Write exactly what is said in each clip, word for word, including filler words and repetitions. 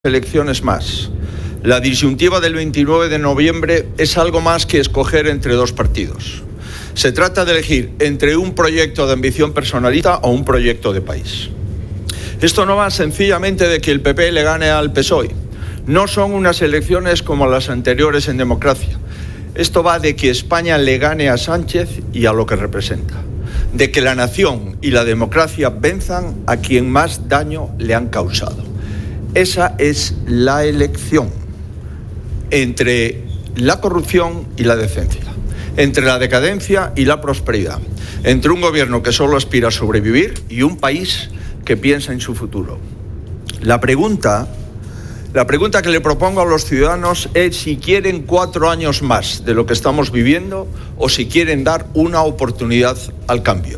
elecciones más. La disyuntiva del veintinueve de noviembre es algo más que escoger entre dos partidos. Se trata de elegir entre un proyecto de ambición personalista o un proyecto de país. Esto no va sencillamente de que el P P le gane al P S O E. No son unas elecciones como las anteriores en democracia. Esto va de que España le gane a Sánchez y a lo que representa. De que la nación y la democracia venzan a quien más daño le han causado. Esa es la elección entre la corrupción y la decencia, entre la decadencia y la prosperidad, entre un gobierno que solo aspira a sobrevivir y un país que piensa en su futuro. La pregunta, la pregunta que le propongo a los ciudadanos es si quieren cuatro años más de lo que estamos viviendo o si quieren dar una oportunidad al cambio.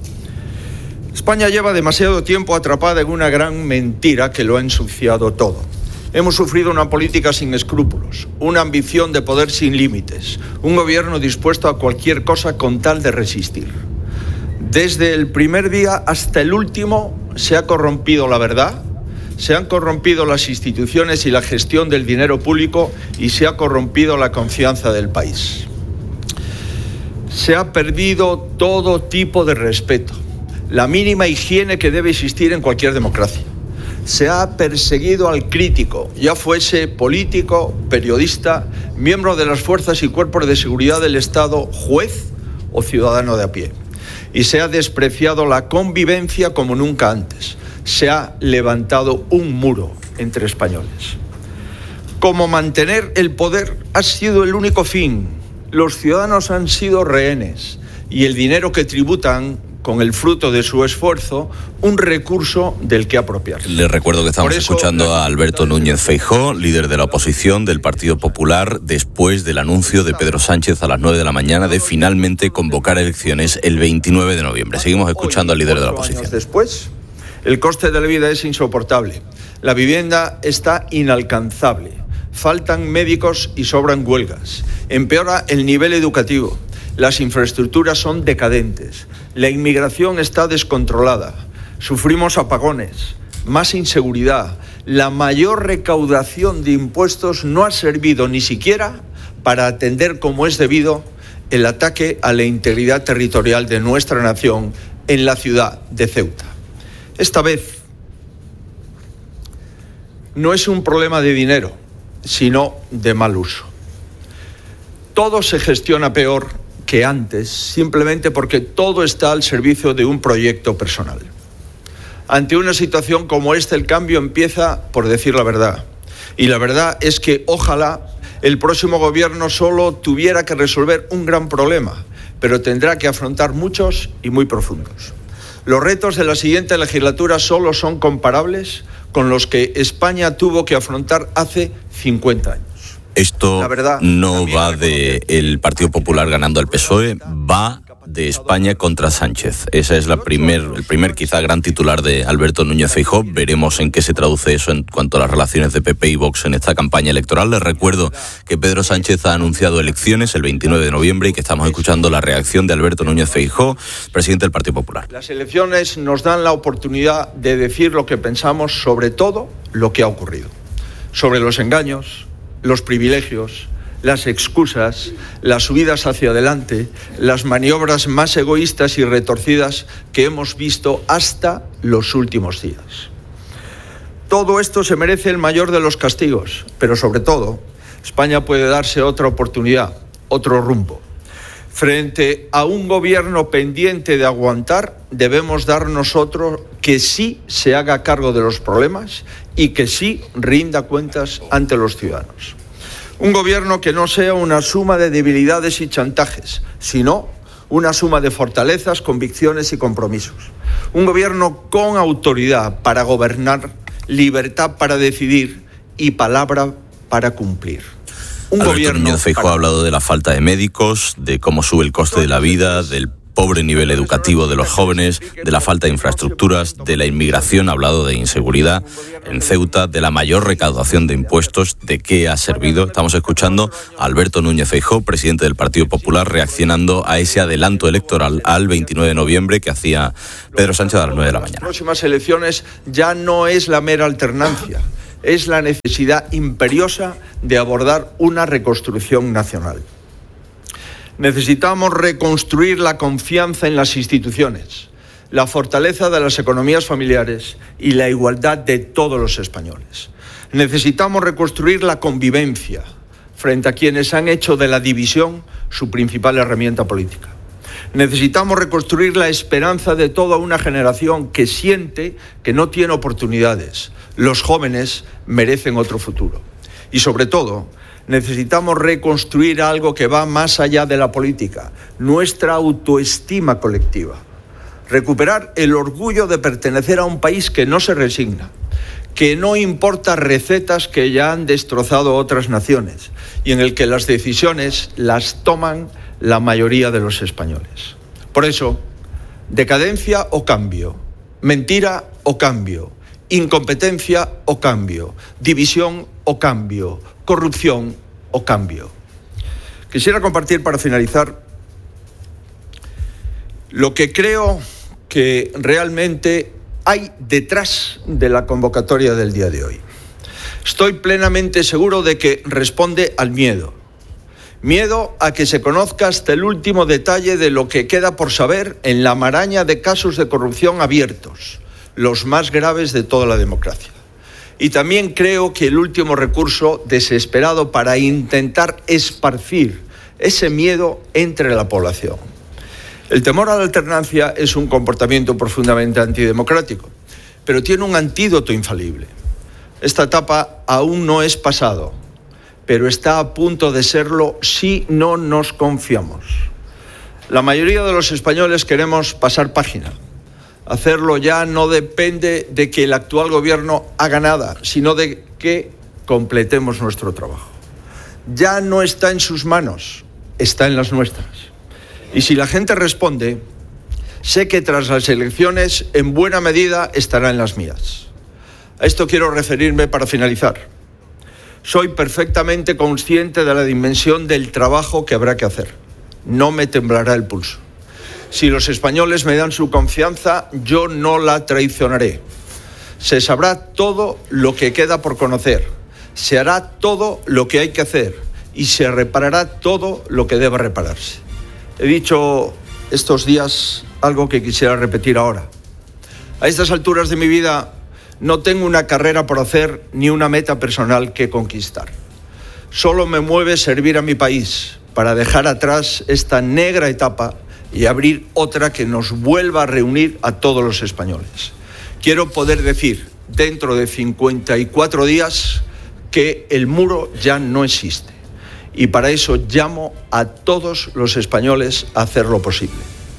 España lleva demasiado tiempo atrapada en una gran mentira que lo ha ensuciado todo. Hemos sufrido una política sin escrúpulos, una ambición de poder sin límites, un gobierno dispuesto a cualquier cosa con tal de resistir. Desde el primer día hasta el último se ha corrompido la verdad, se han corrompido las instituciones y la gestión del dinero público y se ha corrompido la confianza del país. Se ha perdido todo tipo de respeto. La mínima higiene que debe existir en cualquier democracia. Se ha perseguido al crítico, ya fuese político, periodista, miembro de las fuerzas y cuerpos de seguridad del Estado, juez o ciudadano de a pie. Y se ha despreciado la convivencia como nunca antes. Se ha levantado un muro entre españoles. Como mantener el poder ha sido el único fin. Los ciudadanos han sido rehenes y el dinero que tributan con el fruto de su esfuerzo, un recurso del que apropiarse. Les recuerdo que estamos eso, escuchando a Alberto Núñez Feijóo, líder de la oposición del Partido Popular, después del anuncio de Pedro Sánchez a las nueve de la mañana de finalmente convocar elecciones el veintinueve de noviembre. Seguimos escuchando al líder de la oposición. Después, el coste de la vida es insoportable. La vivienda está inalcanzable. Faltan médicos y sobran huelgas. Empeora el nivel educativo. Las infraestructuras son decadentes, la inmigración está descontrolada, sufrimos apagones, más inseguridad, la mayor recaudación de impuestos no ha servido ni siquiera para atender como es debido el ataque a la integridad territorial de nuestra nación en la ciudad de Ceuta. Esta vez no es un problema de dinero, sino de mal uso. Todo se gestiona peor que antes, simplemente porque todo está al servicio de un proyecto personal. Ante una situación como esta, el cambio empieza por decir la verdad. Y la verdad es que ojalá el próximo gobierno solo tuviera que resolver un gran problema, pero tendrá que afrontar muchos y muy profundos. Los retos de la siguiente legislatura solo son comparables con los que España tuvo que afrontar hace cincuenta años. Esto verdad, no va de el Partido Popular ganando al P S O E, va de España contra Sánchez. Ese es la primer, el primer quizá gran titular de Alberto Núñez Feijóo. Veremos en qué se traduce eso en cuanto a las relaciones de P P y Vox en esta campaña electoral. Les recuerdo que Pedro Sánchez ha anunciado elecciones el veintinueve de noviembre y que estamos escuchando la reacción de Alberto Núñez Feijóo, presidente del Partido Popular. Las elecciones nos dan la oportunidad de decir lo que pensamos sobre todo lo que ha ocurrido. Sobre los engaños, los privilegios, las excusas, las subidas hacia adelante, las maniobras más egoístas y retorcidas que hemos visto hasta los últimos días. Todo esto se merece el mayor de los castigos, pero sobre todo, España puede darse otra oportunidad, otro rumbo. Frente a un gobierno pendiente de aguantar, debemos dar nosotros que sí se haga cargo de los problemas y que sí rinda cuentas ante los ciudadanos. Un gobierno que no sea una suma de debilidades y chantajes, sino una suma de fortalezas, convicciones y compromisos. Un gobierno con autoridad para gobernar, libertad para decidir y palabra para cumplir. Un Alberto gobierno Núñez Feijóo para... ha hablado de la falta de médicos, de cómo sube el coste de la vida, del pobre nivel educativo de los jóvenes, de la falta de infraestructuras, de la inmigración, ha hablado de inseguridad en Ceuta, de la mayor recaudación de impuestos, de qué ha servido. Estamos escuchando a Alberto Núñez Feijóo, presidente del Partido Popular, reaccionando a ese adelanto electoral al veintinueve de noviembre que hacía Pedro Sánchez a las nueve de la mañana. Las próximas elecciones ya no es la mera alternancia, es la necesidad imperiosa de abordar una reconstrucción nacional. Necesitamos reconstruir la confianza en las instituciones, la fortaleza de las economías familiares y la igualdad de todos los españoles. Necesitamos reconstruir la convivencia frente a quienes han hecho de la división su principal herramienta política. Necesitamos reconstruir la esperanza de toda una generación que siente que no tiene oportunidades. Los jóvenes merecen otro futuro. Y sobre todo, necesitamos reconstruir algo que va más allá de la política, nuestra autoestima colectiva. Recuperar el orgullo de pertenecer a un país que no se resigna, que no importa recetas que ya han destrozado otras naciones y en el que las decisiones las toman la mayoría de los españoles. Por eso, decadencia o cambio, mentira o cambio, incompetencia o cambio, división o cambio, corrupción o cambio. Quisiera compartir para finalizar lo que creo que realmente hay detrás de la convocatoria del día de hoy. Estoy plenamente seguro de que responde al miedo. Miedo a que se conozca hasta el último detalle de lo que queda por saber en la maraña de casos de corrupción abiertos, los más graves de toda la democracia. Y también creo que el último recurso desesperado para intentar esparcir ese miedo entre la población. El temor a la alternancia es un comportamiento profundamente antidemocrático, pero tiene un antídoto infalible. Esta etapa aún no es pasado, pero está a punto de serlo si no nos confiamos. La mayoría de los españoles queremos pasar página. Hacerlo ya no depende de que el actual gobierno haga nada, sino de que completemos nuestro trabajo. Ya no está en sus manos, está en las nuestras. Y si la gente responde, sé que tras las elecciones, en buena medida, estará en las mías. A esto quiero referirme para finalizar. Soy perfectamente consciente de la dimensión del trabajo que habrá que hacer. No me temblará el pulso. Si los españoles me dan su confianza, yo no la traicionaré. Se sabrá todo lo que queda por conocer, se hará todo lo que hay que hacer y se reparará todo lo que deba repararse. He dicho estos días algo que quisiera repetir ahora. A estas alturas de mi vida no tengo una carrera por hacer ni una meta personal que conquistar. Solo me mueve servir a mi país para dejar atrás esta negra etapa y abrir otra que nos vuelva a reunir a todos los españoles. Quiero poder decir, dentro de cincuenta y cuatro días, que el muro ya no existe. Y para eso llamo a todos los españoles a hacer lo posible.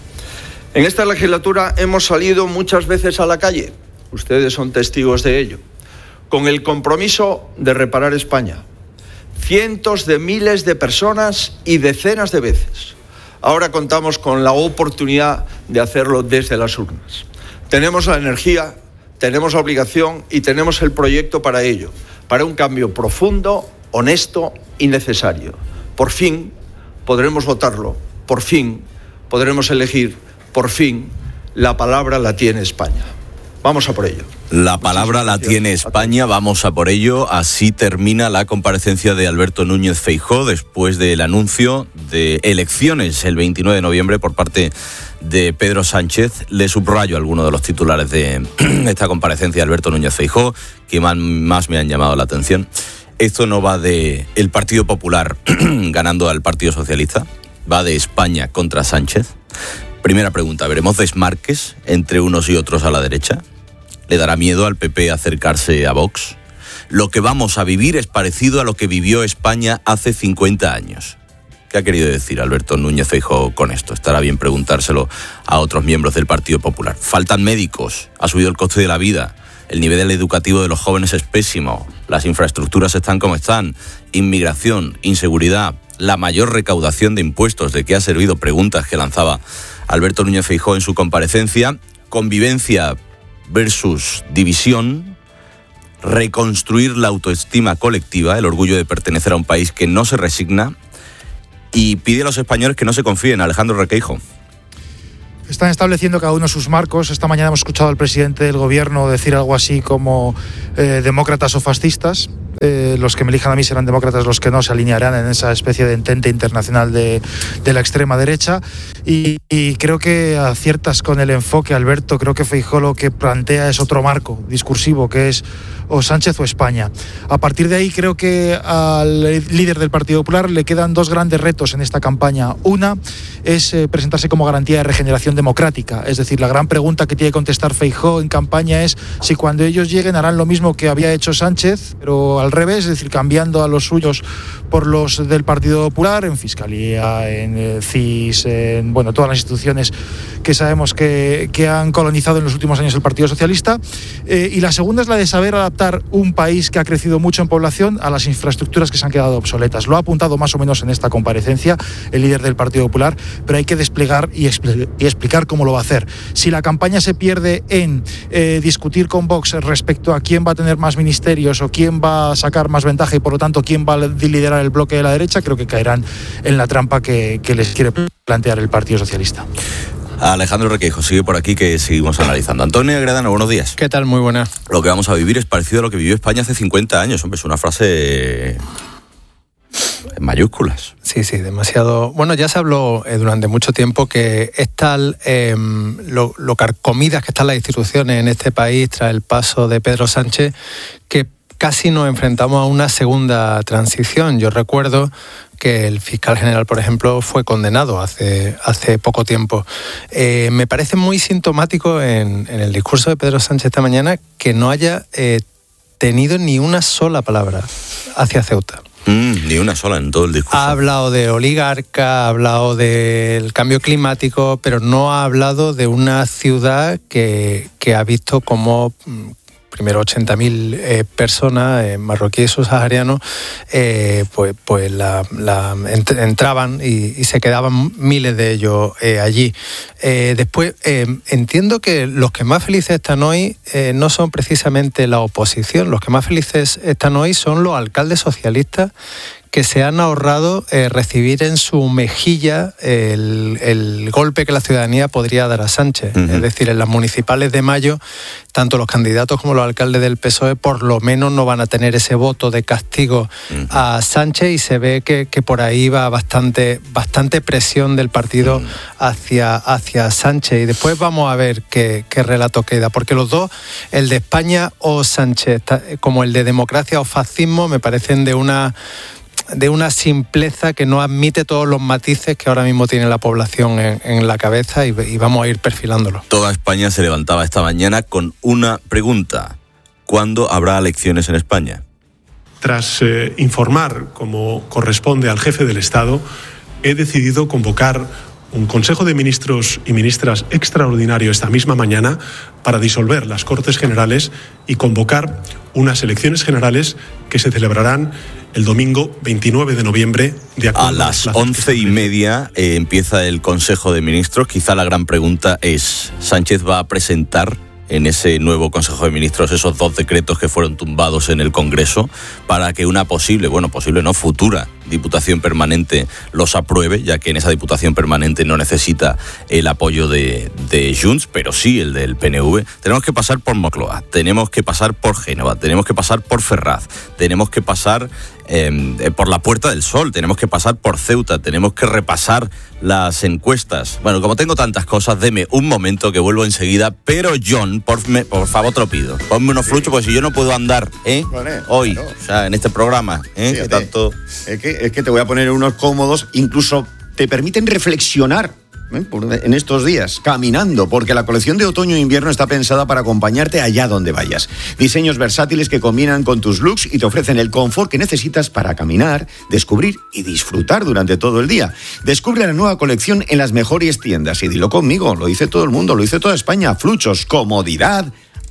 En esta legislatura hemos salido muchas veces a la calle, ustedes son testigos de ello, con el compromiso de reparar España. Cientos de miles de personas y decenas de veces. Ahora contamos con la oportunidad de hacerlo desde las urnas. Tenemos la energía, tenemos la obligación y tenemos el proyecto para ello, para un cambio profundo, honesto y necesario. Por fin podremos votarlo, por fin podremos elegir, por fin la palabra la tiene España. Vamos a por ello. La palabra la tiene España, vamos a por ello. Así termina la comparecencia de Alberto Núñez Feijóo después del anuncio de elecciones el veintinueve de noviembre por parte de Pedro Sánchez. Le subrayo algunos de los titulares de esta comparecencia de Alberto Núñez Feijóo que más me han llamado la atención. Esto no va de el Partido Popular ganando al Partido Socialista, va de España contra Sánchez. Primera pregunta, ¿veremos desmarques entre unos y otros a la derecha? ¿Le dará miedo al P P acercarse a Vox? Lo que vamos a vivir es parecido a lo que vivió España hace cincuenta años. ¿Qué ha querido decir Alberto Núñez Feijóo con esto? Estará bien preguntárselo a otros miembros del Partido Popular. Faltan médicos, ha subido el coste de la vida, el nivel educativo de los jóvenes es pésimo, las infraestructuras están como están, inmigración, inseguridad, la mayor recaudación de impuestos. ¿De qué ha servido? Preguntas que lanzaba Alberto Núñez Feijóo en su comparecencia. Convivencia versus división, reconstruir la autoestima colectiva, el orgullo de pertenecer a un país que no se resigna, y pide a los españoles que no se confíen. Alejandro Requeijo. Están estableciendo cada uno sus marcos. Esta mañana hemos escuchado al presidente del gobierno decir algo así como eh, demócratas o fascistas. Eh, los que me elijan a mí serán demócratas, los que no se alinearán en esa especie de entente internacional de, de la extrema derecha. Y, y creo que aciertas con el enfoque, Alberto. Creo que Feijóo lo que plantea es otro marco discursivo, que es o Sánchez o España. A partir de ahí creo que al líder del Partido Popular le quedan dos grandes retos en esta campaña. Una es eh, presentarse como garantía de regeneración democrática. Es decir, la gran pregunta que tiene que contestar Feijóo en campaña es si cuando ellos lleguen harán lo mismo que había hecho Sánchez, pero al revés, es decir, cambiando a los suyos por los del Partido Popular, en Fiscalía, en eh, C I S, en bueno, todas las instituciones que sabemos que, que han colonizado en los últimos años el Partido Socialista. Eh, y la segunda es la de saber adaptar un país que ha crecido mucho en población a las infraestructuras que se han quedado obsoletas. Lo ha apuntado más o menos en esta comparecencia el líder del Partido Popular, pero hay que desplegar y, expl- y explicar cómo lo va a hacer. Si la campaña se pierde en eh, discutir con Vox respecto a quién va a tener más ministerios o quién va a sacar más ventaja y por lo tanto quién va a liderar el bloque de la derecha, creo que caerán en la trampa que, que les quiere plantear el Partido Socialista. Alejandro Requeijo sigue por aquí, que seguimos analizando. Antonio Agredano, buenos días. ¿Qué tal? Muy buenas. Lo que vamos a vivir es parecido a lo que vivió España hace cincuenta años. Hombre, es una frase en mayúsculas. Sí, sí, demasiado. Bueno, ya se habló eh, durante mucho tiempo que es tal eh, lo, lo carcomidas que están las instituciones en este país tras el paso de Pedro Sánchez, que casi nos enfrentamos a una segunda transición. Yo recuerdo que el fiscal general, por ejemplo, fue condenado hace, hace poco tiempo. Eh, me parece muy sintomático en, en el discurso de Pedro Sánchez esta mañana que no haya eh, tenido ni una sola palabra hacia Ceuta. Mm, ni una sola en todo el discurso. Ha hablado de oligarca, ha hablado del cambio climático, pero no ha hablado de una ciudad que, que ha visto como primero ochenta mil eh, personas, eh, marroquíes subsaharianos, eh, pues, pues la, la ent- entraban y, y se quedaban miles de ellos eh, allí. Eh, después, eh, entiendo que los que más felices están hoy eh, no son precisamente la oposición, los que más felices están hoy son los alcaldes socialistas que se han ahorrado eh, recibir en su mejilla el, el golpe que la ciudadanía podría dar a Sánchez. Uh-huh. Es decir, en las municipales de mayo, tanto los candidatos como los alcaldes del P S O E por lo menos no van a tener ese voto de castigo uh-huh. a Sánchez, y se ve que, que por ahí va bastante, bastante presión del partido uh-huh. hacia, hacia Sánchez. Y después vamos a ver qué, qué relato queda, porque los dos, el de España o Sánchez, como el de democracia o fascismo, me parecen de una... de una simpleza que no admite todos los matices que ahora mismo tiene la población en, en la cabeza, y, y vamos a ir perfilándolo. Toda España se levantaba esta mañana con una pregunta: ¿cuándo habrá elecciones en España? Tras eh, informar, como corresponde al jefe del Estado, he decidido convocar un Consejo de Ministros y Ministras extraordinario esta misma mañana para disolver las Cortes Generales y convocar unas elecciones generales que se celebrarán el domingo veintinueve de noviembre, de acuerdo a las once y media eh, empieza el Consejo de Ministros. Quizá la gran pregunta es: ¿Sánchez va a presentar en ese nuevo Consejo de Ministros esos dos decretos que fueron tumbados en el Congreso para que una posible, bueno, posible no, futura Diputación Permanente los apruebe, ya que en esa Diputación Permanente no necesita el apoyo de, de Junts, pero sí el del P N V? Tenemos que pasar por Moncloa, tenemos que pasar por Génova, tenemos que pasar por Ferraz, tenemos que pasar eh, por la Puerta del Sol, tenemos que pasar por Ceuta, tenemos que repasar las encuestas. Bueno, como tengo tantas cosas, deme un momento que vuelvo enseguida, pero John, por, me, por favor te lo pido, ponme unos fluchos, porque si yo no puedo andar ¿eh? vale, hoy, claro. O sea, en este programa, ¿eh? Fíjate, que tanto... Es que, es que te voy a poner unos cómodos, incluso te permiten reflexionar ¿eh? en estos días, caminando, porque la colección de otoño e invierno está pensada para acompañarte allá donde vayas. Diseños versátiles que combinan con tus looks y te ofrecen el confort que necesitas para caminar, descubrir y disfrutar durante todo el día. Descubre la nueva colección en las mejores tiendas, y dilo conmigo, lo dice todo el mundo, lo dice toda España. Fluchos, comodidad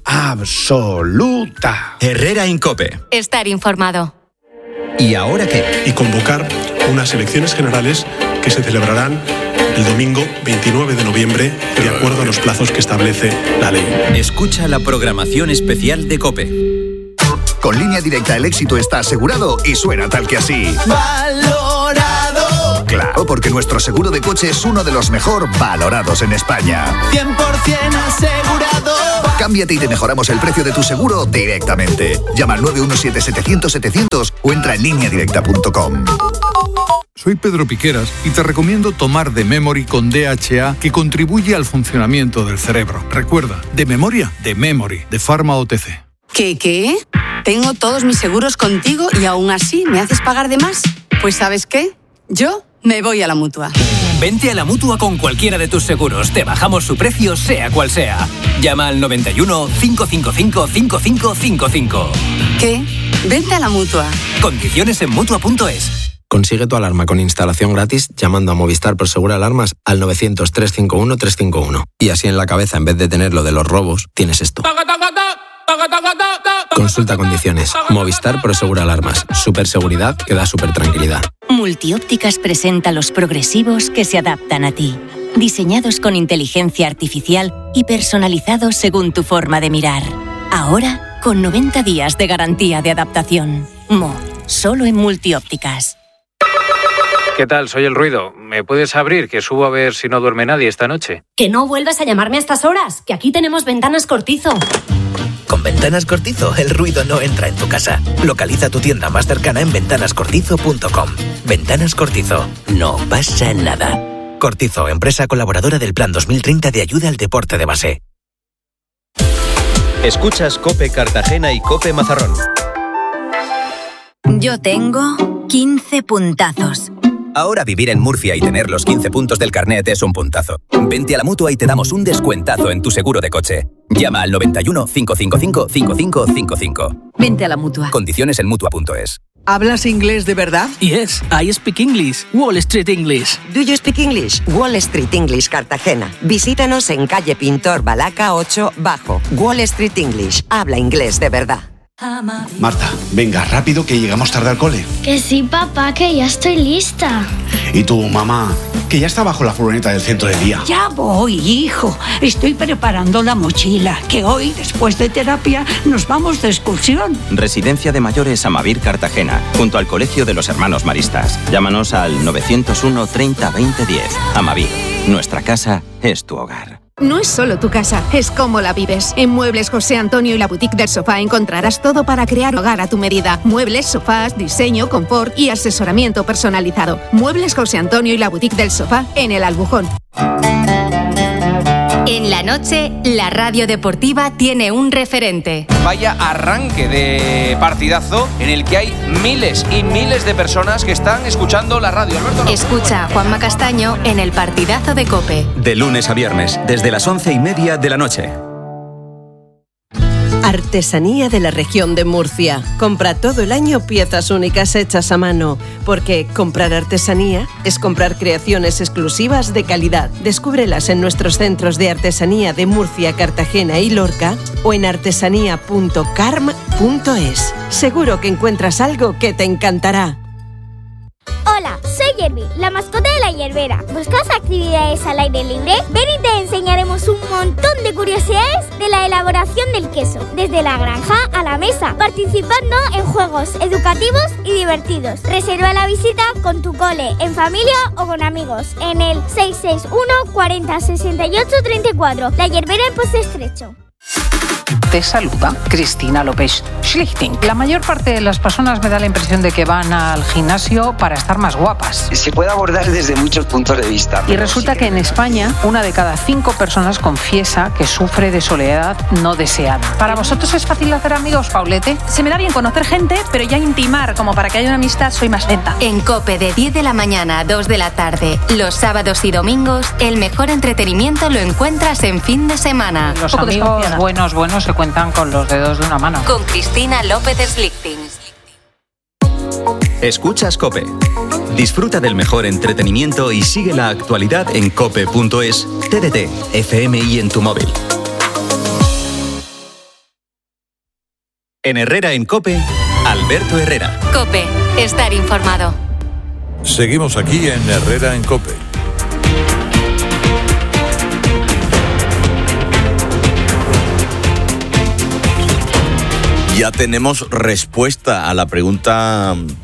absoluta. Herrera Incope. Estar informado. ¿Y ahora qué? Y convocar unas elecciones generales que se celebrarán el domingo veintinueve de noviembre, de acuerdo a los plazos que establece la ley. Escucha la programación especial de COPE. Con Línea Directa el éxito está asegurado y suena tal que así. Valorado. Claro, porque nuestro seguro de coche es uno de los mejor valorados en España. cien por ciento asegurado. Cámbiate y te mejoramos el precio de tu seguro directamente. Llama al nueve uno siete, setecientos, setecientos o entra en línea directa punto com. Soy Pedro Piqueras y te recomiendo tomar The Memory con D H A, que contribuye al funcionamiento del cerebro. Recuerda, de memoria, The Memory, de Pharma O T C. ¿Qué, qué? Tengo todos mis seguros contigo y aún así me haces pagar de más. Pues ¿sabes qué? Yo me voy a la Mutua. Vente a la Mutua con cualquiera de tus seguros. Te bajamos su precio, sea cual sea. Llama al noventa y uno, cinco cinco cinco, cinco cinco cinco cinco. ¿Qué? Vente a la Mutua. Condiciones en Mutua punto es. Consigue tu alarma con instalación gratis llamando a Movistar Prosegur Alarmas al novecientos, trescientos cincuenta y uno, trescientos cincuenta y uno. Y así en la cabeza, en vez de tener lo de los robos, tienes esto. Consulta condiciones. Movistar Prosegur Alarmas. Superseguridad que da super tranquilidad. Multiópticas presenta los progresivos que se adaptan a ti. Diseñados con inteligencia artificial y personalizados según tu forma de mirar. Ahora, con noventa días de garantía de adaptación. Mo, solo en Multiópticas. ¿Qué tal? Soy El Ruido. ¿Me puedes abrir? Que subo a ver si no duerme nadie esta noche. Que no vuelvas a llamarme a estas horas, que aquí tenemos Ventanas Cortizo. Con Ventanas Cortizo, el ruido no entra en tu casa. Localiza tu tienda más cercana en ventanas cortizo punto com. Ventanas Cortizo. No pasa nada. Cortizo, empresa colaboradora del Plan dos mil treinta de ayuda al deporte de base. Escuchas COPE Cartagena y COPE Mazarrón. Yo tengo quince puntazos. Ahora vivir en Murcia y tener los quince puntos del carnet es un puntazo. Vente a la Mutua y te damos un descuentazo en tu seguro de coche. Llama al noventa y uno, cinco cinco cinco, cinco cinco cinco cinco. Vente a la Mutua. Condiciones en Mutua punto es. ¿Hablas inglés de verdad? Yes, I speak English. Wall Street English. Do you speak English? Wall Street English Cartagena. Visítanos en calle Pintor Balaca ocho Bajo. Wall Street English. Habla inglés de verdad. Marta, venga, rápido que llegamos tarde al cole. Que sí, papá, que ya estoy lista. Y tu mamá, que ya está bajo la furgoneta del centro de día. Ya voy, hijo. Estoy preparando la mochila, que hoy, después de terapia, nos vamos de excursión. Residencia de Mayores Amavir Cartagena, junto al Colegio de los Hermanos Maristas. Llámanos al novecientos uno, treinta, veinte, diez. Amavir, nuestra casa es tu hogar. No es solo tu casa, es cómo la vives. En Muebles José Antonio y la Boutique del Sofá encontrarás todo para crear hogar a tu medida. Muebles, sofás, diseño, confort y asesoramiento personalizado. Muebles José Antonio y la Boutique del Sofá en El Albujón. En la noche, la radio deportiva tiene un referente. Vaya arranque de partidazo en el que hay miles y miles de personas que están escuchando la radio. Alberto, no. Escucha a Juanma Castaño en el partidazo de COPE. De lunes a viernes, desde las once y media de la noche. Artesanía de la región de Murcia. Compra todo el año piezas únicas hechas a mano, porque comprar artesanía es comprar creaciones exclusivas de calidad. Descúbrelas en nuestros centros de artesanía de Murcia, Cartagena y Lorca o en artesanía punto carm punto es. Seguro que encuentras algo que te encantará. Hola, soy Yerby, la mascota de la Yerbera. ¿Buscas actividades al aire libre? Ven y te enseñaremos un montón de curiosidades de la elaboración del queso, desde la granja a la mesa, participando en juegos educativos y divertidos. Reserva la visita con tu cole, en familia o con amigos, en el seis seis uno, cuarenta, sesenta y ocho, treinta y cuatro. La Yerbera en Pozo Estrecho. Te saluda Cristina López Schlichting. La mayor parte de las personas me da la impresión de que van al gimnasio para estar más guapas. Se puede abordar desde muchos puntos de vista. Y resulta que en España una de cada cinco personas confiesa que sufre de soledad no deseada. ¿Para vosotros es fácil hacer amigos, Paulete? Se me da bien conocer gente, pero ya intimar como para que haya una amistad soy más lenta. En COPE de diez de la mañana a dos de la tarde, los sábados y domingos, el mejor entretenimiento lo encuentras en fin de semana. Los amigos buenos, buenos se cuentan con los dedos de una mano. Con Cristina López Slichting. Escuchas COPE. Disfruta del mejor entretenimiento y sigue la actualidad en cope punto es, T D T, F M y en tu móvil. En Herrera en COPE, Alberto Herrera. COPE, estar informado. Seguimos aquí en Herrera en COPE. Ya tenemos respuesta a la pregunta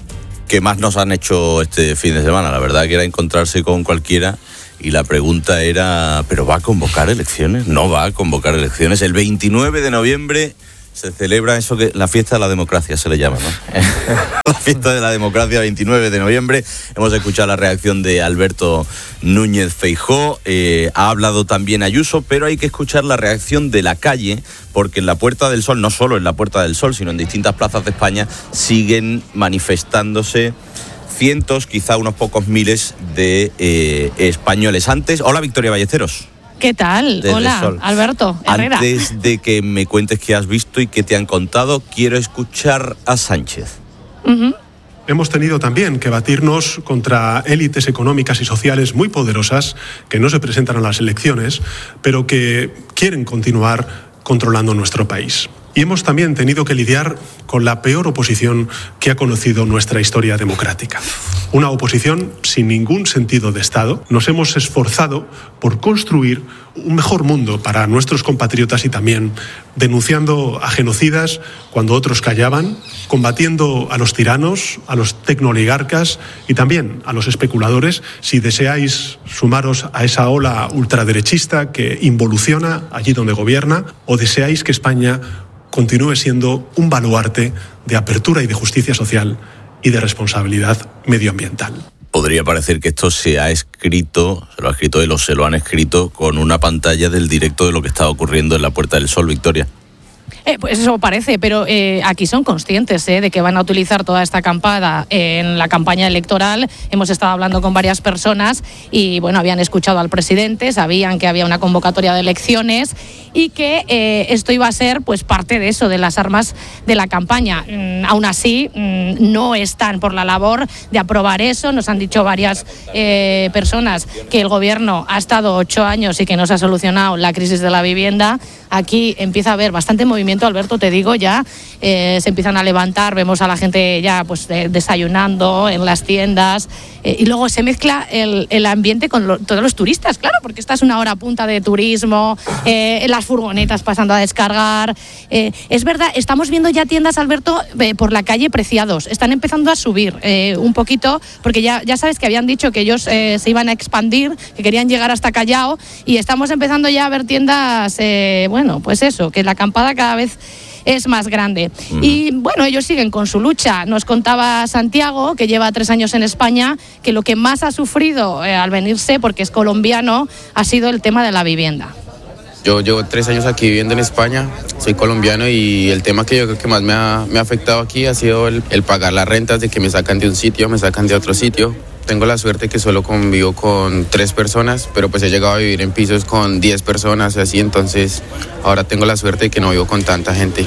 que más nos han hecho este fin de semana. La verdad que era encontrarse con cualquiera y la pregunta era, ¿pero va a convocar elecciones? No va a convocar elecciones. El veintinueve de noviembre se celebra eso que la fiesta de la democracia se le llama, ¿no? La fiesta de la democracia, veintinueve de noviembre. Hemos escuchado la reacción de Alberto Núñez Feijóo. Eh, ha hablado también Ayuso, pero hay que escuchar la reacción de la calle, porque en la Puerta del Sol, no solo en la Puerta del Sol, sino en distintas plazas de España, siguen manifestándose cientos, quizá unos pocos miles de eh, españoles. Antes, hola Victoria Ballesteros. ¿Qué tal? Desde Hola, Sol. Alberto Herrera. Antes de que me cuentes qué has visto y qué te han contado, quiero escuchar a Sánchez. Uh-huh. Hemos tenido también que batirnos contra élites económicas y sociales muy poderosas que no se presentan a las elecciones, pero que quieren continuar controlando nuestro país. Y hemos también tenido que lidiar con la peor oposición que ha conocido nuestra historia democrática. Una oposición sin ningún sentido de Estado. Nos hemos esforzado por construir un mejor mundo para nuestros compatriotas y también denunciando a genocidas cuando otros callaban, combatiendo a los tiranos, a los tecnooligarcas y también a los especuladores. Si deseáis sumaros a esa ola ultraderechista que involuciona allí donde gobierna, o deseáis que España continúe siendo un baluarte de apertura y de justicia social y de responsabilidad medioambiental. Podría parecer que esto se ha escrito, se lo ha escrito él o se lo han escrito con una pantalla del directo de lo que está ocurriendo en la Puerta del Sol, Victoria. Eh, pues eso parece, pero eh, aquí son conscientes eh, de que van a utilizar toda esta acampada en la campaña electoral. Hemos estado hablando con varias personas y bueno, habían escuchado al presidente, sabían que había una convocatoria de elecciones y que eh, esto iba a ser pues parte de eso, de las armas de la campaña. Mm, aún así, mm, no están por la labor de aprobar eso. Nos han dicho varias eh, personas que el gobierno ha estado ocho años y que no se ha solucionado la crisis de la vivienda. Aquí empieza a haber bastante movimiento, Alberto, te digo, ya eh, se empiezan a levantar, vemos a la gente ya pues de, desayunando en las tiendas eh, y luego se mezcla el, el ambiente con lo, todos los turistas, claro, porque esta es una hora punta de turismo, eh, las furgonetas pasando a descargar. Eh, es verdad, estamos viendo ya tiendas, Alberto, eh, por la calle Preciados, están empezando a subir eh, un poquito, porque ya, ya sabes que habían dicho que ellos eh, se iban a expandir, que querían llegar hasta Callao, y estamos empezando ya a ver tiendas, eh, bueno, pues eso, que la acampada cada vez es más grande. Mm. Y bueno, ellos siguen con su lucha. Nos contaba Santiago, que lleva tres años en España, que lo que más ha sufrido eh, al venirse, porque es colombiano, ha sido el tema de la vivienda. Yo llevo tres años aquí viviendo en España, soy colombiano y el tema que yo creo que más me ha, me ha afectado aquí ha sido el, el pagar las rentas, de que me sacan de un sitio, me sacan de otro sitio. Tengo la suerte que solo convivo con tres personas, pero pues he llegado a vivir en pisos con diez personas y así, entonces ahora tengo la suerte de que no vivo con tanta gente.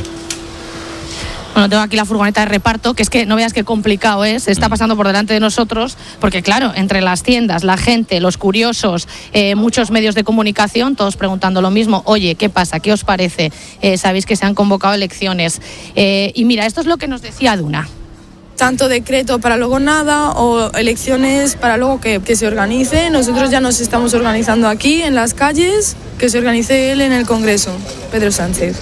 Bueno, tengo aquí la furgoneta de reparto, que es que no veas qué complicado es, está pasando por delante de nosotros, porque claro, entre las tiendas, la gente, los curiosos, eh, muchos medios de comunicación, todos preguntando lo mismo, oye, ¿qué pasa? ¿Qué os parece? Eh, Sabéis que se han convocado elecciones. Eh, y mira, esto es lo que nos decía Duna. Tanto decreto para luego nada o elecciones para luego que, que se organice. Nosotros ya nos estamos organizando aquí en las calles, que se organice él en el Congreso, Pedro Sánchez.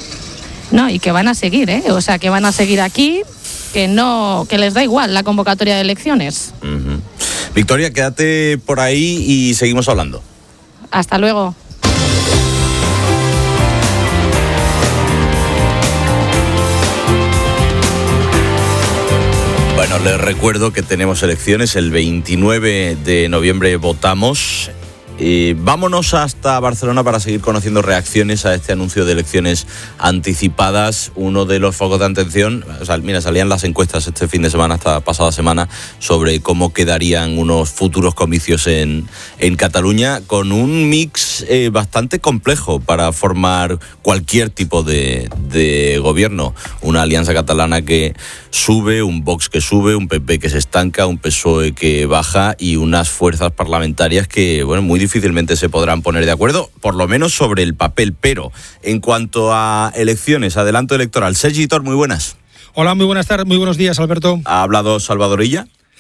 No, y que van a seguir, ¿eh? O sea, que van a seguir aquí, que no, que les da igual la convocatoria de elecciones. Uh-huh. Victoria, quédate por ahí y seguimos hablando. Hasta luego. Bueno, les recuerdo que tenemos elecciones, el veintinueve de noviembre votamos. Eh, vámonos hasta Barcelona para seguir conociendo reacciones a este anuncio de elecciones anticipadas. Uno de los focos de atención, o sea, mira, salían las encuestas este fin de semana, hasta pasada semana, sobre cómo quedarían unos futuros comicios en, en Cataluña, con un mix eh, bastante complejo para formar cualquier tipo de, de gobierno. Una alianza catalana que sube, un Vox que sube, un P P que se estanca, un P S O E que baja y unas fuerzas parlamentarias que, bueno, muy difícilmente se podrán poner de acuerdo, por lo menos sobre el papel. Pero en cuanto a elecciones, adelanto electoral, Sergi Tor, muy buenas. Hola, muy buenas tardes, muy buenos días, Alberto. ¿Ha hablado Salvador Illa?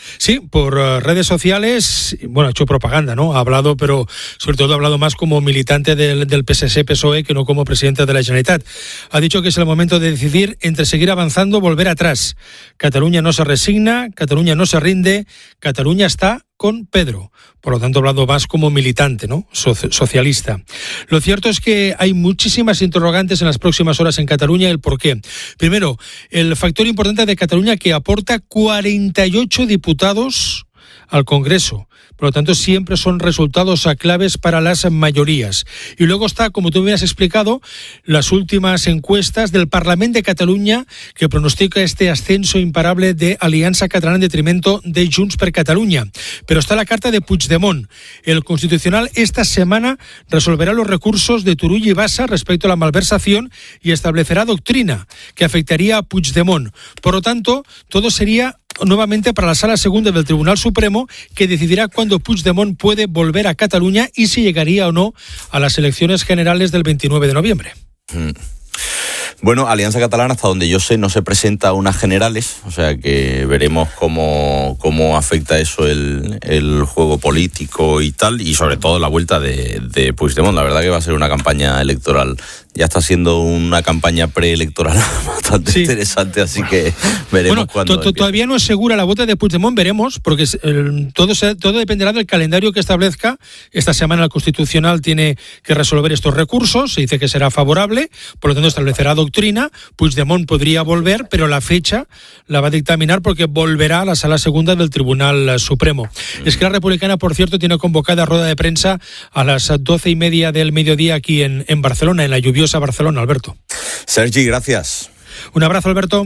Sí, por uh, redes sociales, bueno, ha hecho propaganda, ¿no? Ha hablado, pero sobre todo ha hablado más como militante del, del P S C P S O E que no como presidente de la Generalitat. Ha dicho que es el momento de decidir entre seguir avanzando o volver atrás. Cataluña no se resigna, Cataluña no se rinde, Cataluña está con Pedro. Por lo tanto, ha hablado más como militante, ¿no? So- socialista. Lo cierto es que hay muchísimas interrogantes en las próximas horas en Cataluña. ¿El por qué? Primero, el factor importante de Cataluña que aporta cuarenta y ocho diputados al Congreso. Por lo tanto, siempre son resultados claves para las mayorías. Y luego está, como tú me has explicado, las últimas encuestas del Parlament de Cataluña que pronostica este ascenso imparable de Aliança Catalana en detrimento de Junts per Catalunya. Pero está la carta de Puigdemont. El Constitucional esta semana resolverá los recursos de Turull y Bassa respecto a la malversación y establecerá doctrina que afectaría a Puigdemont. Por lo tanto, todo sería nuevamente para la Sala Segunda del Tribunal Supremo, que decidirá cuándo Puigdemont puede volver a Cataluña y si llegaría o no a las elecciones generales del veintinueve de noviembre. Mm. Bueno, Alianza Catalana, hasta donde yo sé, no se presenta a unas generales, o sea que veremos cómo, cómo afecta eso el, el juego político y tal, y sobre todo la vuelta de, de Puigdemont. La verdad que va a ser una campaña electoral. Ya está siendo una campaña preelectoral bastante sí. interesante, así que veremos bueno, cuándo. To- todavía no es segura la vuelta de Puigdemont, veremos, porque el, todo, se, todo dependerá del calendario que establezca. Esta semana el Constitucional tiene que resolver estos recursos, se dice que será favorable, por lo tanto establecerá doctrina. Puigdemont podría volver, pero la fecha la va a dictaminar porque volverá a la Sala Segunda del Tribunal Supremo. Mm. Esquerra Republicana, por cierto, tiene convocada rueda de prensa a las doce y media del mediodía aquí en, en Barcelona, en la lluviosa a Barcelona, Alberto. Sergi, gracias. Un abrazo, Alberto.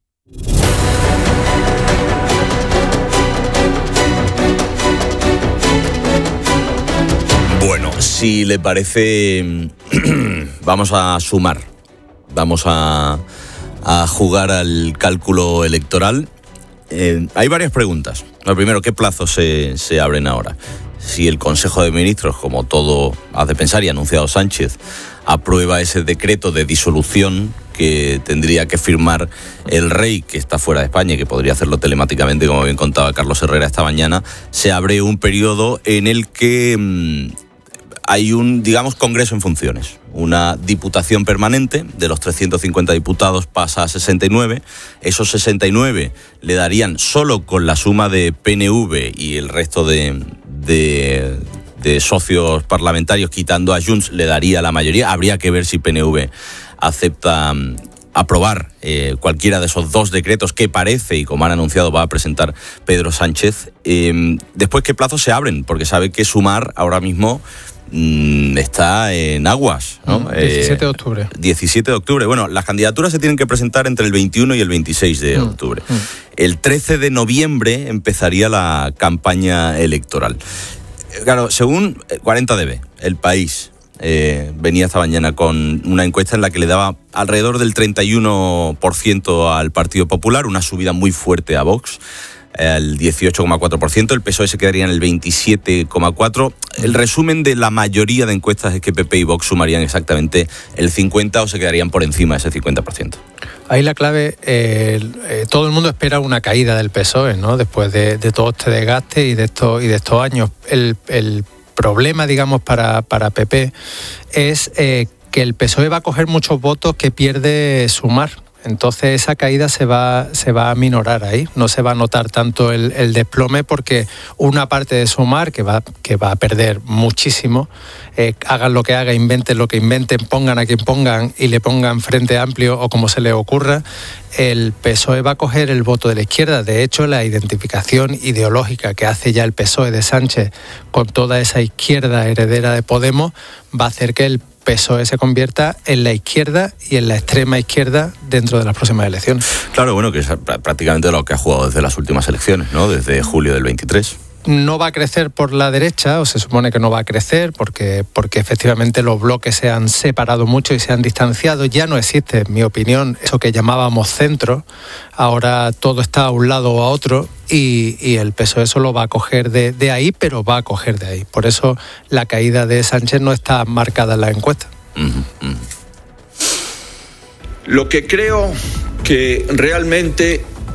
Bueno, si le parece, vamos a sumar, vamos a, a jugar al cálculo electoral. Eh, hay varias preguntas. Lo primero, ¿qué plazos se, se abren ahora? Si el Consejo de Ministros, como todo hace pensar y ha anunciado Sánchez, aprueba ese decreto de disolución que tendría que firmar el rey, que está fuera de España y que podría hacerlo telemáticamente, como bien contaba Carlos Herrera esta mañana, se abre un periodo en el que mmm, hay un, digamos, congreso en funciones. Una diputación permanente, de los trescientos cincuenta diputados pasa a sesenta y nueve. Esos sesenta y nueve le darían, solo con la suma de P N V y el resto de... de de socios parlamentarios, quitando a Junts, le daría la mayoría. Habría que ver si P N V acepta um, aprobar eh, cualquiera de esos dos decretos que parece, y como han anunciado, va a presentar Pedro Sánchez. Eh, después, ¿qué plazos se abren? Porque sabe que Sumar ahora mismo mmm, está en aguas, ¿no? Mm, diecisiete de octubre. Eh, diecisiete de octubre. Bueno, las candidaturas se tienen que presentar entre el veintiuno y el veintiséis de mm, octubre. Mm. El trece de noviembre empezaría la campaña electoral. Claro, según cuarenta D B, El País eh, venía esta mañana con una encuesta en la que le daba alrededor del treinta y uno por ciento al Partido Popular, una subida muy fuerte a Vox, el dieciocho coma cuatro por ciento, el P S O E se quedaría en el veintisiete coma cuatro por ciento. El resumen de la mayoría de encuestas es que P P y Vox sumarían exactamente el cincuenta o se quedarían por encima de ese cincuenta por ciento. Ahí la clave, eh, eh, todo el mundo espera una caída del P S O E, ¿no? Después de, de todo este desgaste y de estos y de estos años. El, el problema, digamos, para, para P P es eh, que el P S O E va a coger muchos votos que pierde Sumar. Entonces esa caída se va, se va a minorar ahí, no se va a notar tanto el, el desplome porque una parte de Sumar que va, que va a perder muchísimo, eh, hagan lo que hagan, inventen lo que inventen, pongan a quien pongan y le pongan Frente Amplio o como se les ocurra, el P S O E va a coger el voto de la izquierda. De hecho, la identificación ideológica que hace ya el P S O E de Sánchez con toda esa izquierda heredera de Podemos va a hacer que el P S O E se convierta en la izquierda y en la extrema izquierda dentro de las próximas elecciones. Claro, bueno, que es prácticamente lo que ha jugado desde las últimas elecciones, ¿no? Desde julio del veintitrés. No va a crecer por la derecha, o se supone que no va a crecer, porque, porque efectivamente los bloques se han separado mucho y se han distanciado. Ya no existe, en mi opinión, eso que llamábamos centro. Ahora todo está a un lado o a otro y, y el P S O E solo va a coger de, de ahí, pero va a coger de ahí. Por eso la caída de Sánchez no está marcada en la encuesta. Uh-huh, uh-huh. Lo que creo que realmente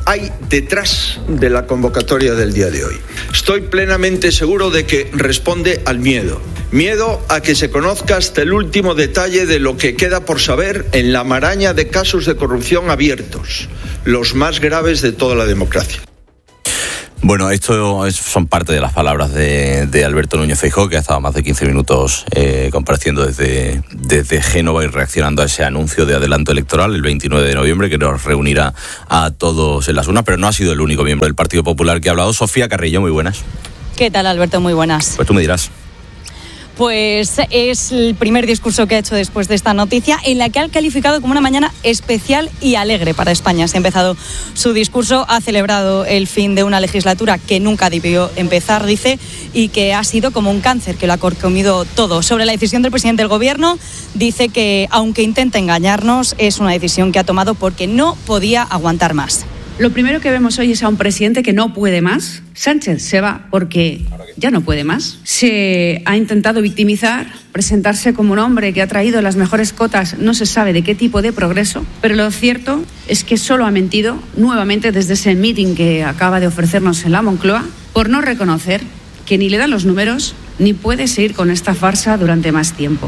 hay detrás de la convocatoria del día de hoy. Estoy plenamente seguro de que responde al miedo. Miedo a que se conozca hasta el último detalle de lo que queda por saber en la maraña de casos de corrupción abiertos, los más graves de toda la democracia. Bueno, esto es, son parte de las palabras de, de Alberto Núñez Feijóo, que ha estado más de quince minutos eh, compareciendo desde, desde Génova y reaccionando a ese anuncio de adelanto electoral el veintinueve de noviembre, que nos reunirá a todos en las urnas, pero no ha sido el único miembro del Partido Popular que ha hablado. Sofía Carrillo, muy buenas. ¿Qué tal, Alberto? Muy buenas. Pues tú me dirás. Pues es el primer discurso que ha hecho después de esta noticia, en la que ha calificado como una mañana especial y alegre para España. Se ha empezado su discurso, ha celebrado el fin de una legislatura que nunca debió empezar, dice, y que ha sido como un cáncer que lo ha carcomido todo. Sobre la decisión del presidente del Gobierno, dice que, aunque intenta engañarnos, es una decisión que ha tomado porque no podía aguantar más. Lo primero que vemos hoy es a un presidente que no puede más. Sánchez se va porque ya no puede más. Se ha intentado victimizar, presentarse como un hombre que ha traído las mejores cotas, no se sabe de qué tipo de progreso, pero lo cierto es que solo ha mentido nuevamente desde ese meeting que acaba de ofrecernos en la Moncloa, por no reconocer que ni le dan los números ni puede seguir con esta farsa durante más tiempo.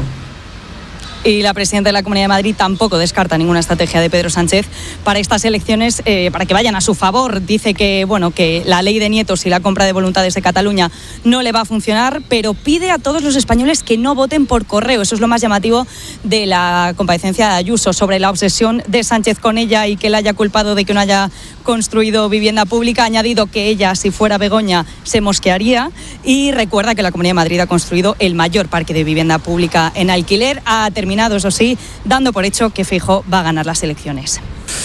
Y la presidenta de la Comunidad de Madrid tampoco descarta ninguna estrategia de Pedro Sánchez para estas elecciones, eh, para que vayan a su favor. Dice que, bueno, que la ley de nietos y la compra de voluntades de Cataluña no le va a funcionar, pero pide a todos los españoles que no voten por correo. Eso es lo más llamativo de la comparecencia de Ayuso, sobre la obsesión de Sánchez con ella y que la haya culpado de que no haya construido vivienda pública. Ha añadido que ella, si fuera Begoña, se mosquearía, y recuerda que la Comunidad de Madrid ha construido el mayor parque de vivienda pública en alquiler. Ha terminado, eso sí, dando por hecho que Feijóo va a ganar las elecciones.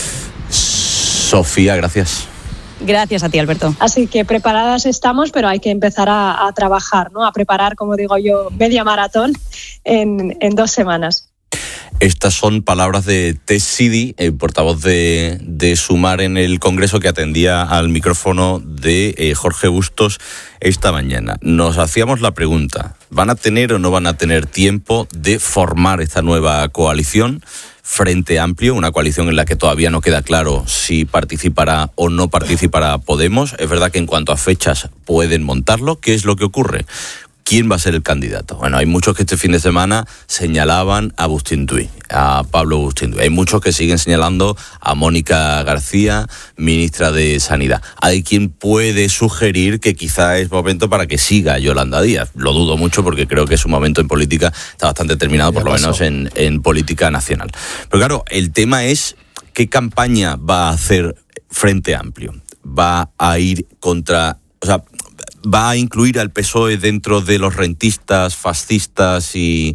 Sofía, gracias. Gracias a ti, Alberto. Así que preparadas estamos, pero hay que empezar a, a trabajar, ¿no? A preparar, como digo yo, media maratón en, en dos semanas. Estas son palabras de Tess Sidi, el portavoz de, de Sumar en el Congreso, que atendía al micrófono de eh, Jorge Bustos esta mañana. Nos hacíamos la pregunta, ¿van a tener o no van a tener tiempo de formar esta nueva coalición? Frente Amplio, una coalición en la que todavía no queda claro si participará o no participará Podemos. Es verdad que en cuanto a fechas pueden montarlo. ¿Qué es lo que ocurre? ¿Quién va a ser el candidato? Bueno, hay muchos que este fin de semana señalaban a Bustintuy, a Pablo Bustintuy. Hay muchos que siguen señalando a Mónica García, ministra de Sanidad. Hay quien puede sugerir que quizá es momento para que siga Yolanda Díaz. Lo dudo mucho porque creo que su momento en política está bastante terminado, por lo menos en, en política nacional. Pero claro, el tema es qué campaña va a hacer Frente Amplio. ¿Va a ir contra... O sea, ¿va a incluir al P S O E dentro de los rentistas, fascistas y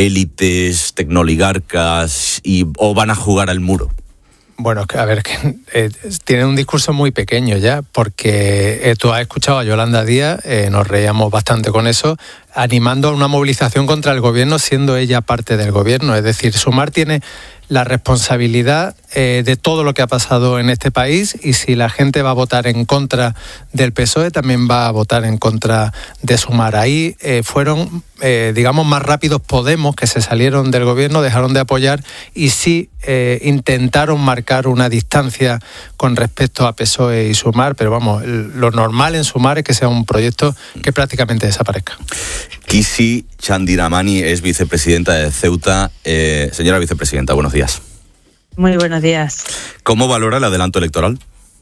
élites tecnoligarcas, y, o van a jugar al muro? Bueno, a ver, que eh, tiene un discurso muy pequeño ya, porque eh, tú has escuchado a Yolanda Díaz, eh, nos reíamos bastante con eso, animando a una movilización contra el gobierno, siendo ella parte del gobierno. Es decir, Sumar tiene la responsabilidad eh, de todo lo que ha pasado en este país, y si la gente va a votar en contra del P S O E, también va a votar en contra de Sumar. Ahí eh, fueron, eh, digamos, más rápidos Podemos, que se salieron del gobierno, dejaron de apoyar y sí eh, intentaron marcar una distancia con respecto a P S O E y Sumar, pero vamos, lo normal en Sumar es que sea un proyecto que prácticamente desaparezca. Kisi Chandiramani es vicepresidenta de Ceuta. Eh, señora vicepresidenta, buenos días. Muy buenos días. ¿Cómo valora el adelanto electoral?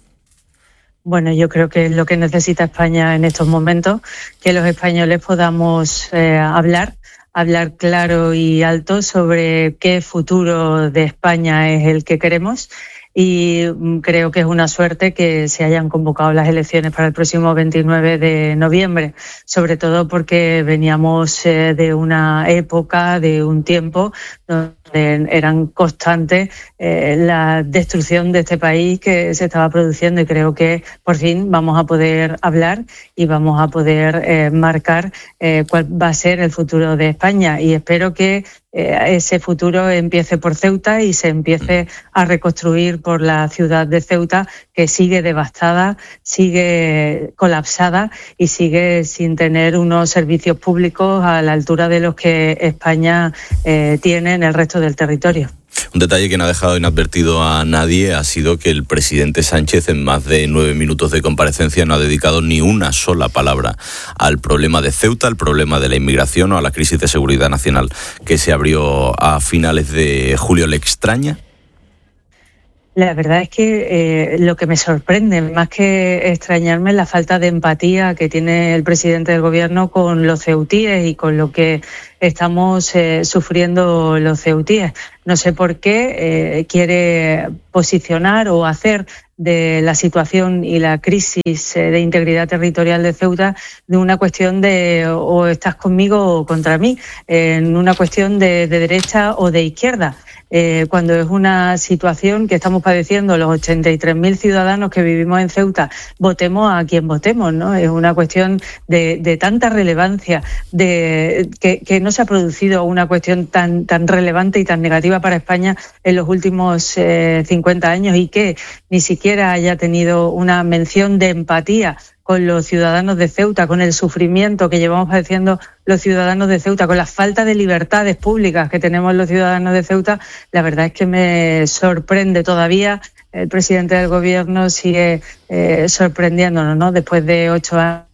Bueno, yo creo que es lo que necesita España en estos momentos, que los españoles podamos eh, hablar, hablar claro y alto sobre qué futuro de España es el que queremos. Y creo que es una suerte que se hayan convocado las elecciones para el próximo veintinueve de noviembre, sobre todo porque veníamos eh, de una época, de un tiempo donde eran constantes eh, la destrucción de este país que se estaba produciendo, y creo que por fin vamos a poder hablar y vamos a poder eh, marcar eh, cuál va a ser el futuro de España, y espero que Eh, ese futuro empiece por Ceuta y se empiece a reconstruir por la ciudad de Ceuta, que sigue devastada, sigue colapsada y sigue sin tener unos servicios públicos a la altura de los que España eh, tiene en el resto resto del territorio. Un detalle que no ha dejado inadvertido a nadie ha sido que el presidente Sánchez, en más de nueve minutos de comparecencia, no ha dedicado ni una sola palabra al problema de Ceuta, al problema de la inmigración o a la crisis de seguridad nacional que se abrió a finales de julio. ¿Le extraña? La verdad es que eh, lo que me sorprende, más que extrañarme, es la falta de empatía que tiene el presidente del Gobierno con los ceutíes y con lo que estamos eh, sufriendo los ceutíes. No sé por qué eh, quiere posicionar o hacer de la situación y la crisis eh, de integridad territorial de Ceuta de una cuestión de o estás conmigo o contra mí, eh, en una cuestión de, de derecha o de izquierda. Eh, cuando es una situación que estamos padeciendo los ochenta y tres mil ciudadanos que vivimos en Ceuta, votemos a quien votemos, ¿no? Es una cuestión de, de tanta relevancia, de que, que no se ha producido una cuestión tan, tan relevante y tan negativa para España en los últimos eh, cincuenta años y que ni siquiera haya tenido una mención de empatía con los ciudadanos de Ceuta, con el sufrimiento que llevamos padeciendo los ciudadanos de Ceuta, con la falta de libertades públicas que tenemos los ciudadanos de Ceuta. La verdad es que me sorprende todavía. El presidente del Gobierno sigue eh, sorprendiéndonos, ¿no? Después de ocho años,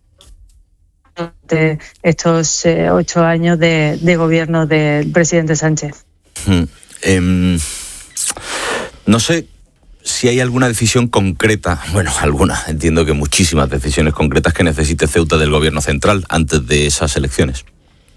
de estos eh, ocho años de, de gobierno del presidente Sánchez. Hmm. Eh, no sé si hay alguna decisión concreta, bueno, alguna, entiendo que muchísimas decisiones concretas que necesite Ceuta del Gobierno central antes de esas elecciones.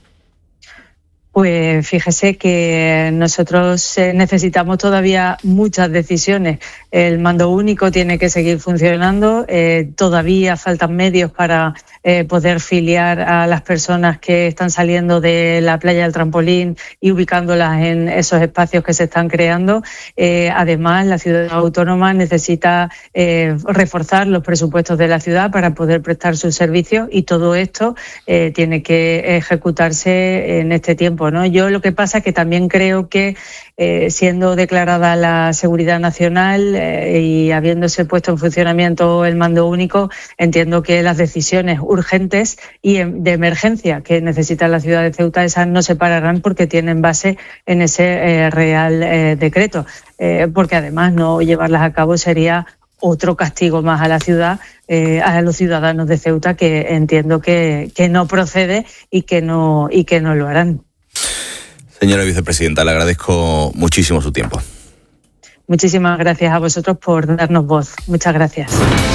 Pues fíjese que nosotros necesitamos todavía muchas decisiones. El mando único tiene que seguir funcionando. Eh, todavía faltan medios para eh, poder filiar a las personas que están saliendo de la playa del Trampolín y ubicándolas en esos espacios que se están creando. Eh, además, la ciudad autónoma necesita eh, reforzar los presupuestos de la ciudad para poder prestar sus servicios y todo esto eh, tiene que ejecutarse en este tiempo, ¿no? Yo lo que pasa es que también creo que eh, siendo declarada la seguridad nacional eh, y habiéndose puesto en funcionamiento el mando único, entiendo que las decisiones urgentes y de emergencia que necesita la ciudad de Ceuta, esas no se pararán porque tienen base en ese eh, Real eh, Decreto, eh, porque además no llevarlas a cabo sería otro castigo más a la ciudad, eh, a los ciudadanos de Ceuta, que entiendo que, que no procede y que no, y que no lo harán. Señora vicepresidenta, le agradezco muchísimo su tiempo. Muchísimas gracias a vosotros por darnos voz. Muchas gracias.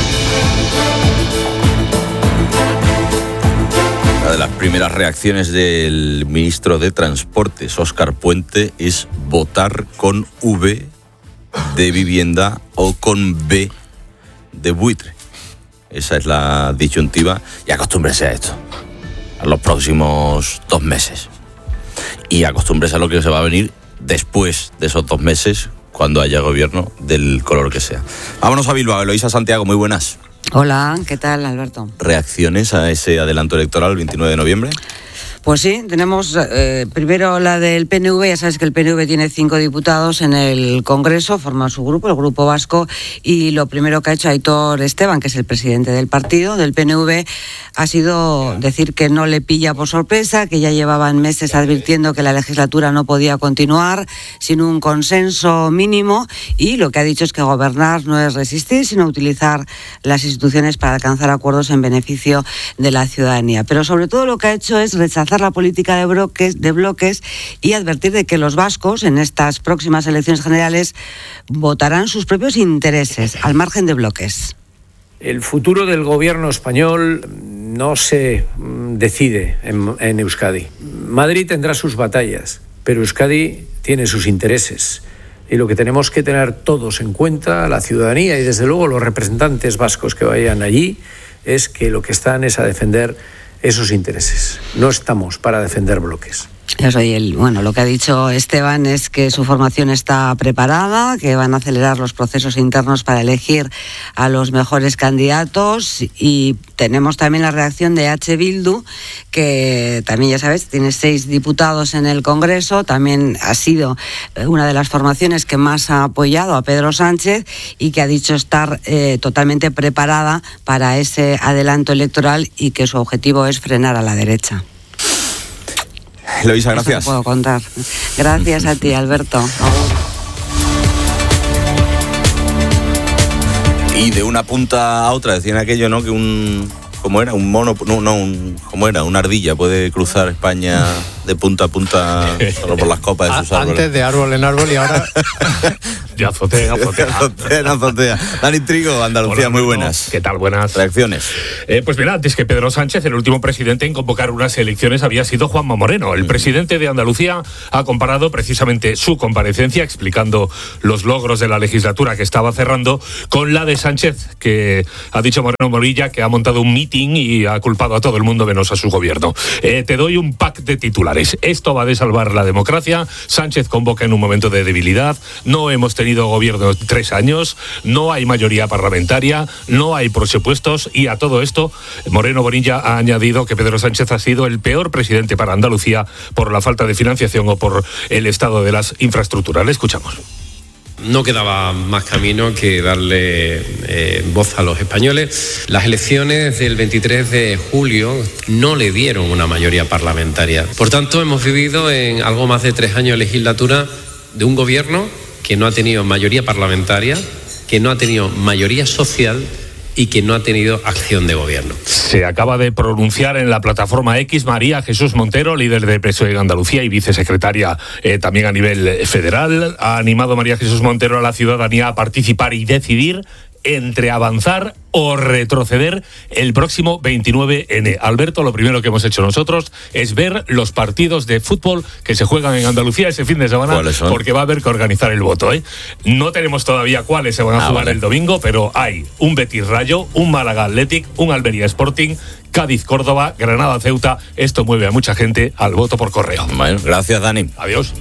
Una de las primeras reacciones del ministro de Transportes, Óscar Puente, es votar con V de vivienda o con B de buitre. Esa es la disyuntiva y acostúmbrese a esto, a los próximos dos meses. Y acostúmbrese a lo que se va a venir después de esos dos meses, cuando haya gobierno del color que sea. Vámonos a Bilbao. Eloísa Santiago, muy buenas. Hola, ¿qué tal, Alberto? ¿Reacciones a ese adelanto electoral el veintinueve de noviembre? Pues sí, tenemos eh, primero la del P N V. Ya sabes que el P N V tiene cinco diputados en el Congreso, forma su grupo, el Grupo Vasco, y lo primero que ha hecho Aitor Esteban, que es el presidente del partido, del P N V, ha sido decir que no le pilla por sorpresa, que ya llevaban meses advirtiendo que la legislatura no podía continuar sin un consenso mínimo, y lo que ha dicho es que gobernar no es resistir, sino utilizar las instituciones para alcanzar acuerdos en beneficio de la ciudadanía. Pero sobre todo lo que ha hecho es rechazar la política de bloques, de bloques y advertir de que los vascos en estas próximas elecciones generales votarán sus propios intereses, al margen de bloques. El futuro del gobierno español no se decide en, en Euskadi. Madrid tendrá sus batallas, pero Euskadi tiene sus intereses. Y lo que tenemos que tener todos en cuenta, la ciudadanía y desde luego los representantes vascos que vayan allí, es que lo que están es a defender esos intereses. No estamos para defender bloques. Eso, y el, bueno, lo que ha dicho Esteban es que su formación está preparada, que van a acelerar los procesos internos para elegir a los mejores candidatos, y tenemos también la reacción de H. Bildu, que también, ya sabes, tiene seis diputados en el Congreso, también ha sido una de las formaciones que más ha apoyado a Pedro Sánchez y que ha dicho estar eh, totalmente preparada para ese adelanto electoral y que su objetivo es frenar a la derecha. Eloisa, gracias. Eso te puedo contar. Gracias a ti, Alberto. Y de una punta a otra decían aquello, ¿no? Que un... ¿Cómo era? Un mono... No, no, un, ¿cómo era? Una ardilla puede cruzar España de punta a punta solo por las copas de sus árboles. Antes de árbol en árbol y ahora... de azotea en azotea. azotea en azotea. Dani Trigo, Andalucía, Hola, muy buenas. ¿Qué tal? Buenas. Reacciones. Eh, pues mira, antes que Pedro Sánchez, el último presidente en convocar unas elecciones había sido Juanma Moreno. El presidente de Andalucía ha comparado precisamente su comparecencia, explicando los logros de la legislatura que estaba cerrando, con la de Sánchez, que ha dicho Moreno Morilla que ha montado un meeting y ha culpado a todo el mundo menos a su gobierno. Eh, te doy un pack de titulares. Esto va a salvar la democracia. Sánchez convoca en un momento de debilidad. No hemos tenido gobierno tres años. No hay mayoría parlamentaria. No hay presupuestos. Y a todo esto, Moreno Bonilla ha añadido que Pedro Sánchez ha sido el peor presidente para Andalucía por la falta de financiación o por el estado de las infraestructuras. Le escuchamos. No quedaba más camino que darle eh, voz a los españoles. Las elecciones del veintitrés de julio no le dieron una mayoría parlamentaria. Por tanto, hemos vivido en algo más de tres años de legislatura de un gobierno que no ha tenido mayoría parlamentaria, que no ha tenido mayoría social y que no ha tenido acción de gobierno. Se acaba de pronunciar en la plataforma X María Jesús Montero, líder del P S O E en Andalucía y vicesecretaria eh, también a nivel federal. Ha animado María Jesús Montero a la ciudadanía a participar y decidir entre avanzar o retroceder el próximo veintinueve ene. Alberto, lo primero que hemos hecho nosotros es ver los partidos de fútbol que se juegan en Andalucía ese fin de semana, porque va a haber que organizar el voto, ¿eh? No tenemos todavía cuáles se van a ah, jugar vale. el domingo, pero hay un Betis Rayo, un Málaga Athletic, un Almería Sporting, Cádiz Córdoba, Granada Ceuta. Esto mueve a mucha gente al voto por correo. Bueno, gracias, Dani. Adiós.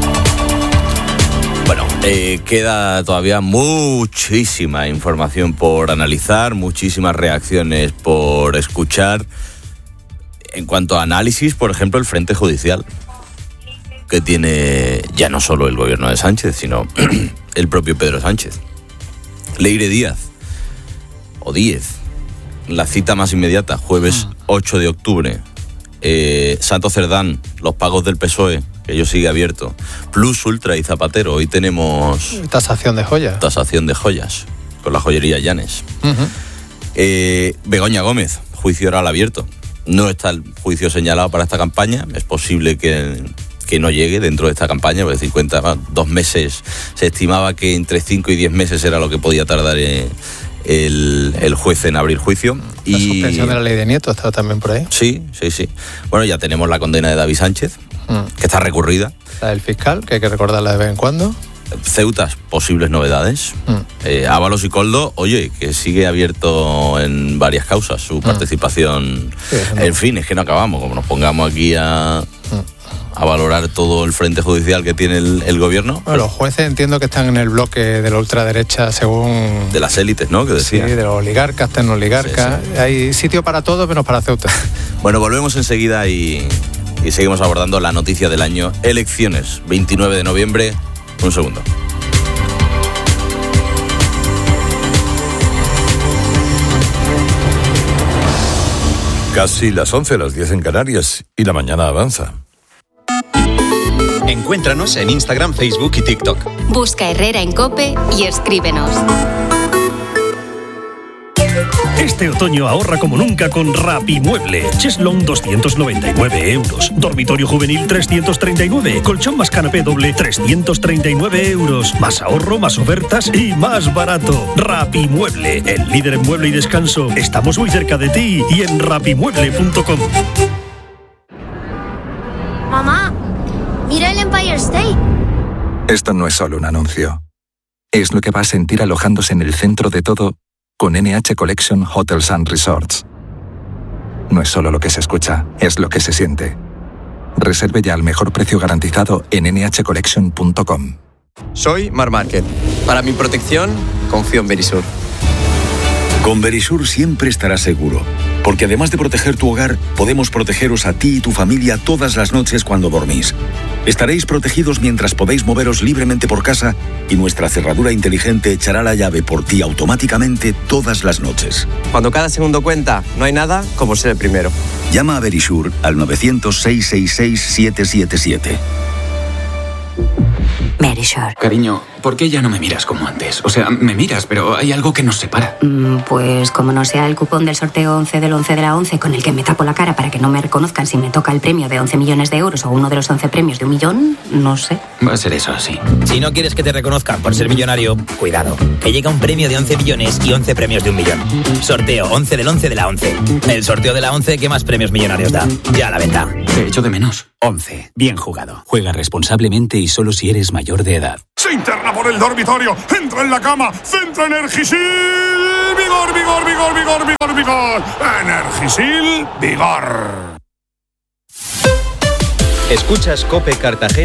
Bueno, eh, queda todavía muchísima información por analizar, muchísimas reacciones por escuchar. En cuanto a análisis, por ejemplo, el Frente Judicial, que tiene ya no solo el gobierno de Sánchez, sino el propio Pedro Sánchez. Leire Díaz, o Díez, la cita más inmediata, jueves ocho de octubre. Eh, Santo Cerdán, los pagos del P S O E, que ello sigue abierto. Plus Ultra y Zapatero, hoy tenemos... Tasación de joyas. Tasación de joyas, con la joyería Llanes. Uh-huh. eh, Begoña Gómez, juicio oral abierto. No está el juicio señalado para esta campaña, es posible que, que no llegue dentro de esta campaña, porque cincuenta, dos meses, se estimaba que entre cinco y diez meses era lo que podía tardar eh, el, el juez en abrir juicio. La y... suspensión de la ley de Nieto estaba también por ahí. Sí, sí, sí. Bueno, ya tenemos la condena de David Sánchez, mm. que está recurrida. La del fiscal, que hay que recordarla de vez en cuando. Ceutas, posibles novedades. Mm. Eh, Ábalos y Coldo, oye, que sigue abierto en varias causas su mm. participación. Sí, no. En fin, es que no acabamos. Como nos pongamos aquí a... Mm. a valorar todo el frente judicial que tiene el, el gobierno. Bueno, los jueces entiendo que están en el bloque de la ultraderecha según... De las élites, ¿no? Que decía. Sí, de los oligarcas, tecnooligarcas. Sí, sí. Hay sitio para todo menos para Ceuta. Bueno, volvemos enseguida y, y seguimos abordando la noticia del año. Elecciones, veintinueve de noviembre. Un segundo. Casi las once, las diez en Canarias, y la mañana avanza. Encuéntranos en Instagram, Facebook y TikTok. Busca Herrera en COPE y escríbenos. Este otoño ahorra como nunca con Rapimueble. Cheslong doscientos noventa y nueve euros. Dormitorio juvenil trescientos treinta y nueve. Colchón más canapé doble trescientos treinta y nueve euros. Más ahorro, más ofertas y más barato. Rapimueble, el líder en mueble y descanso. Estamos muy cerca de ti y en rapimueble punto com. Mamá, mira el Empire State. Esto no es solo un anuncio. Es lo que va a sentir alojándose en el centro de todo con N H Collection Hotels and Resorts. No es solo lo que se escucha, es lo que se siente. Reserve ya al mejor precio garantizado en ene hache collection punto com. Soy Mar Márquez. Para mi protección, confío en Verisur. Con Verisur siempre estarás seguro, porque además de proteger tu hogar, podemos protegeros a ti y tu familia todas las noches cuando dormís. Estaréis protegidos mientras podéis moveros libremente por casa y nuestra cerradura inteligente echará la llave por ti automáticamente todas las noches. Cuando cada segundo cuenta, no hay nada como ser el primero. Llama a Verisure al novecientos, seiscientos sesenta y seis, siete siete siete. Verisure. Cariño, ¿por qué ya no me miras como antes? O sea, me miras, pero hay algo que nos separa. Mm, pues como no sea el cupón del sorteo once del once de la once con el que me tapo la cara para que no me reconozcan si me toca el premio de once millones de euros o uno de los once premios de un millón, no sé. Va a ser eso, sí. Si no quieres que te reconozcan por ser millonario, cuidado, que llega un premio de once millones y once premios de un millón. Sorteo once del once de la once. El sorteo de la once que más premios millonarios da. Ya a la venta. Te echo de menos. once. Bien jugado. Juega responsablemente y solo si eres mayor de edad. Se interna por el dormitorio, entra en la cama, centra Energisil, vigor, vigor, vigor, vigor, vigor, vigor, Energisil, vigor. Escuchas COPE Cartagena.